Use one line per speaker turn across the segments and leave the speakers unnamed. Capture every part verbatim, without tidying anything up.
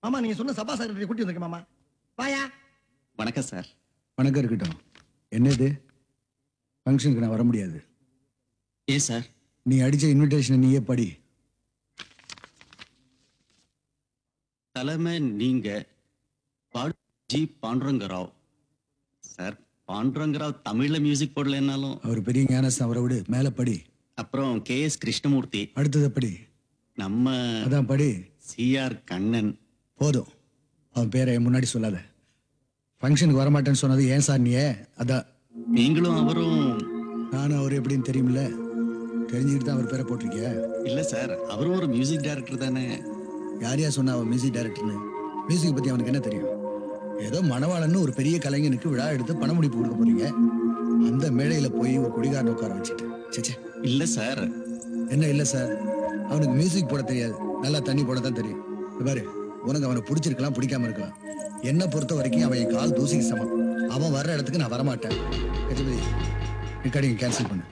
மாமா நீங்க சொன்ன சபா செக்ரட்டரி கூட்டி வந்திருக்கேன் மாமா. வாயா.
வணக்கம் சார்.
வணக்கம் இருக்கட்டும். என்னது ஃபங்க்ஷனுக்கு நான் வர முடியாது.
ஏன் சார்?
நீ அடிச்ச இன்விடேஷனை நீயே படி.
தலைமை நீங்க ஜி பாண்டுரங்கராவ். சார் பாண்டுரங்கராவ் தமிழ்ல மியூசிக் போடலன்னாலும்
அவர் பெரிய ஞானஸ்தான், அவரை விடு. மேல படி.
அப்புறம் கே எஸ் கிருஷ்ணமூர்த்தி.
அடுத்ததை படி.
நம்ம
அதான் படி.
C R Kannan.
போதும், அவன் பேரை என் முன்னாடி சொல்லாத. ஃபங்க்ஷனுக்கு வரமாட்டேன்னு சொன்னது ஏன் சார் நீ? அதான்
நீங்களும் அவரும்.
நானும் அவர் எப்படின்னு தெரியுமில்ல, தெரிஞ்சுக்கிட்டு தான் அவர் பேரை போட்டிருக்கிய.
இல்ல சார், அவரும் ஒரு மியூசிக் டைரக்டர் தானே.
யார் யார் சொன்னா அவன் மியூசிக் டைரக்டர்னு? மியூசிக் பத்தி அவனுக்கு என்ன தெரியும்? ஏதோ மணவாளன்னு ஒரு பெரிய கலைஞனுக்கு விழா எடுத்து பண முடிப்பு கொடுக்க போறீங்க. அந்த மேடையில போய் ஒரு குடிகாரன் உட்கார வச்சுட்டு சேச்சே.
இல்ல சார்.
என்ன இல்ல சார்? அவனுக்கு மியூசிக் போட தெரியாது, நல்லா தண்ணி போட தான் தெரியும். பாரு, உனக்கு அவனை பிடிச்சிருக்கலாம், பிடிக்காம இருக்கலாம். என்னை பொறுத்த வரைக்கும் அவன் என் கால் தூசிக்கு சமம். அவன் வர்ற இடத்துக்கு நான் வரமாட்டேன். கஜபதி, ரெக்கார்டிங் கேன்சல் பண்ணு.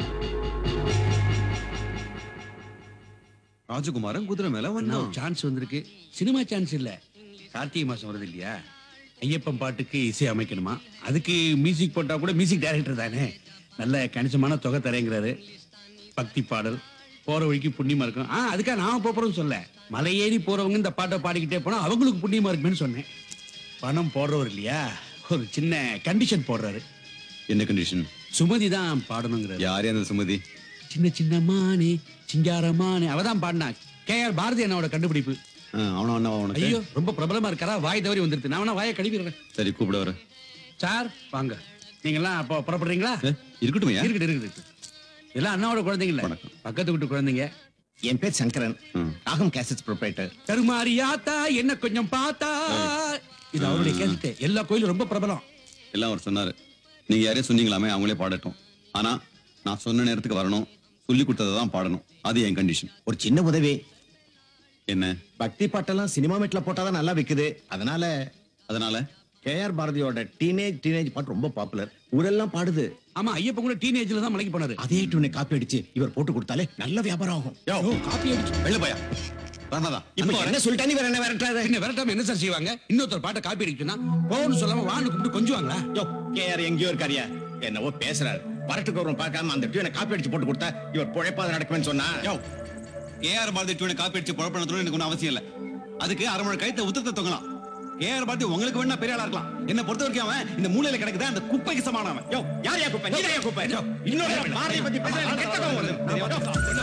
ராஜகுமாரன் குதிரை மேல வந்தான்.
சான்ஸ் வந்திருக்கு. சினிமா சான்ஸ் இல்ல, கார்த்திகை மாசம் வருது இல்லையா, ஐயப்பன் பாட்டுக்கு இசை அமைக்கணுமா. அதுக்கு மியூசிக் போட்டா கூட மியூசிக் டைரக்டர் தானே, நல்ல கணிசமான தொகை தரேங்கிறாரு. பக்தி பாடல் போற வழிக்கு புண்ணியமா இருக்கும். ஆ அதுக்காக நான் போறோம்னு சொல்ல, மலை ஏறி போறவங்க இந்த பாட்டை பாடிக்கிட்டே போனா அவங்களுக்கு புண்ணியமா இருக்குன்னு சொன்னேன். பணம் போடுறவர் இல்லையா, ஒரு சின்ன கண்டிஷன் போடுறாரு.
என்ன கண்டிஷன்?
சுமதி தான் பாடணுங்கிறாரு.
யாரே அந்த சுமதி?
சின்ன சின்ன மானே சிங்காரமானே அவதான் பாடினா. கே ஆர் பாரதி என்னோட கண்டுபிடிப்பு.
அவன அவனுக்கு
ஐயோ ரொம்ப பிரபலமா இருக்காரா, வாய் தவறி வந்துருது. நான் வேணா வாயை கழுவிடுறேன்.
சரி, கூப்பிட வர.
சார் வாங்க. நீங்க எல்லாம் அப்போ புறப்படுறீங்களா?
இருக்கட்டும்.
இருக்குது இருக்குது. எல்லாம் அண்ணாவோட குழந்தைங்கள, பக்கத்து வீட்டு குழந்தைங்க.
என் பேர் சங்கரன், ராகம் கேசட்ஸ் ப்ரொப்ரைட்டர்.
கருமாரியாத்தா என்ன கொஞ்சம் பார்த்தா, இது அவருடைய கேசட். எல்லா கோயிலும் ரொம்ப பிரபலம்.
எல்லாம் அவர் சொன்னாரு. நீங்க யாரையும் சொன்னீங்களாமே, அவங்களே பாடட்டும். ஆனா நான் சொன்ன நேரத்துக்கு வரணும், சொல்லி கொடுத்ததை தான் பாடணும். அது என் கண்டிஷன்.
ஒரு சின்ன உதவி.
என்ன?
பக்தி பாட்டெல்லாம் சினிமா மீட்ல போட்டாதான் நல்லா விக்குது. அதனால
அதனால
கே ஆர் பாரதியோட டீனேஜ் டீனேஜ் பாட்டு ரொம்ப பாப்புலர், ஊரெல்லாம் பாடுது.
ஆமா, ஐயப்பன் கூட டீனேஜ்ல தான் மலைக்கு போனாரு.
அதே டூனை காப்பி அடிச்சு இவர் போட்டு கொடுத்தாலே நல்ல வியாபாரம் ஆகும்.
காப்பி அடிச்சு
வெளில போயா.
இப்ப என்ன சொல்லிட்டா நீ வேற என்ன விரட்டாத?
என்ன விரட்டாம என்ன சார் செய்வாங்க? இன்னொருத்தர் பாட்டை காப்பி அடிச்சுன்னா போன்னு சொல்லாம வான்னு கூப்பிட்டு கொஞ்சுவாங்களா?
கே ஆர் எங்கேயோ இருக்காரியா, என்னவோ பேசுறாரு. வரட்டுக்கு வரும் பார்க்காம அந்த டியூனை காப்பி அடிச்சு போட்டு கொடுத்தா இவர் பொழைப்பாத நடக்கும்னு சொன்னா.
ஏஆர் பாரதி டியூனை காப்பி அடிச்சு குழப்பணத்தோட எனக்கு ஒன்றும் அவசியம் இல்லை. அதுக்கு அரைமணி கழுத்தை உத்தத்தை தொங்கலாம். ஏஆர் பாரதி உங்களுக்கு வேணா பெரிய ஆளா இருக்கலாம். என்ன பொறுத்த வரைக்கும் அவன் இந்த மூலையில கிடக்குது அந்த குப்பைக்கு சமானவன்.
யோ யார் யா குப்பை? நீ யா குப்பை? இன்னொரு பாரதி பத்தி பேசுற கெட்ட கோவம் வருது.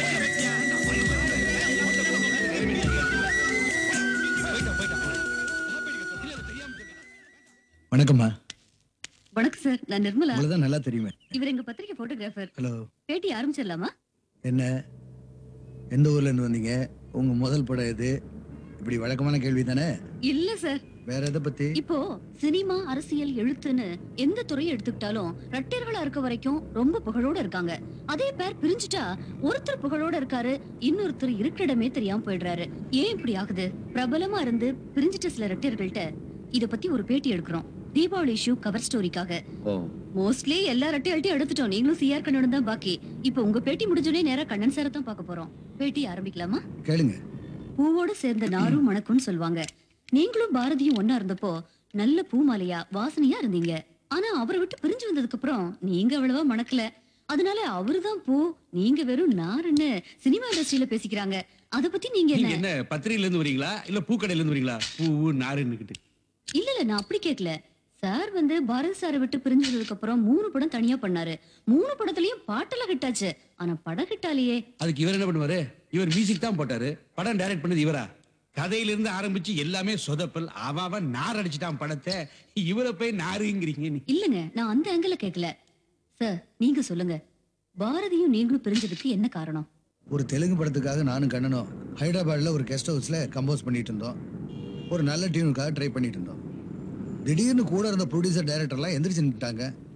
வணக்கம்மா.
வணக்கம் சார், நான் நிர்மலா.
உங்களதான் நல்லா தெரியுமே.
இவர் எங்க பத்திரிகை போட்டோகிராஃபர்.
ஹலோ.
பேட்டி ஆரம்பிச்சிடலாமா?
என்ன, எந்த ஊர்ல இருந்து வந்தீங்க? உங்க முதல் படம் எது? இப்படி வழக்கமான கேள்வி தானே.
இல்ல சார்,
வேற எதை பத்தி?
இப்போ சினிமா, அரசியல், எழுத்துன்னு எந்த துறையை எடுத்துக்கிட்டாலும் ரட்டியர்களா இருக்க வரைக்கும் ரொம்ப புகழோட இருக்காங்க. அதே பேர் பிரிஞ்சுட்டா ஒருத்தர் புகழோட இருக்காரு, இன்னொருத்தர் இருக்கிற இடமே தெரியாம போயிடுறாரு. ஏன் இப்படி ஆகுது? பிரபலமா இருந்து பிரிஞ்சுட்ட சில ரட்டியர்கள்ட்ட இத பத்தி ஒரு பேட்டி எடுக்கிறோம், தீபாவளி இஷ்யூ கவர் ஸ்டோரிக்காக. மோஸ்ட்லி எல்லா ரட்டியல்ட்டையும் எடுத்துட்டோம், நீங்களும் சிஆர் கண்ணன் தான் பாக்கி. இப்போ உங்க பேட்டி முடிஞ்சோடனே நேரா கண்ணன் சாரை தான் பார்க்க போறோம். பேட்டி ஆரம்பிக்கலாமா?
கேளுங்க.
பூவோட சேர்ந்த நாரும் மணக்கும்னு சொல்லுவாங்க. நீங்களும் பாரதியும் ஒன்னா இருந்தப்போ நல்ல பூ மாலையா வாசனையா இருந்தீங்க. ஆனா அவரை விட்டு பிரிஞ்சு வந்ததுக்கு அப்புறம் நீங்க அவ்வளவா மணக்கல. அதனால அவருதான் பூ, நீங்க வெறும் நாருன்னு சினிமா இண்டஸ்ட்ரியில பேசிக்கிறாங்க. அத பத்தி நீங்க
நீங்க
என்ன?
என்ன பத்திரிகையில இருந்து வரீங்களா இல்ல பூக்கடையில இருந்து வரீங்களா? பூ நாருன்னுகிட்டு.
இல்ல இல்ல, நான் அப்படி கேட்கல சார். வந்து பாரதி சாரை விட்டு பிரிஞ்சதுக்கு அப்புறம் மூணு படம் தனியா பண்ணாரு. மூணு படத்துலயும் பாட்டெல்லாம் ஹிட் ஆச்சு. ஆனா படம் ஹிட் ஆலையே.
அதுக்கு இவர் என்ன பண்ணுவாரு? இவர் மியூசிக் தான் போட்டாரு, படம் டைரக்ட் பண்ணது இவரா? கதையில இருந்து ஆரம்பிச்சு எல்லாமே சொதப்பல். அவன் நார் அடிச்சுட்டான் படத்தை, இவரை போய் நாருங்கிறீங்க.
இல்லங்க, நான் அந்த ஆங்கிள் கேட்கல சார். நீங்க சொல்லுங்க, பாரதியும் நீங்களும் பிரிஞ்சதுக்கு என்ன காரணம்?
ஒரு தெலுங்கு படத்துக்காக நானும் கண்ணனும் ஹைதராபாத்ல ஒரு கெஸ்ட் ஹவுஸ்ல கம்போஸ் பண்ணிட்டு இருந்தோம். ஒரு நல்ல டியூனுக்காக ட்ரை பண்ணிட்டு இருந்தோம். திடீர்னு கூட இருந்த ப்ரொடியூசர் டைரக்டர்லாம் எந்திரிச்சு நின்றுட்டாங்க.